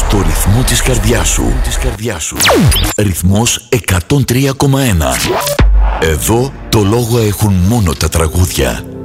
Στο ρυθμό της καρδιάς σου. Ρυθμός 103,1. Εδώ το λόγο έχουν μόνο τα τραγούδια.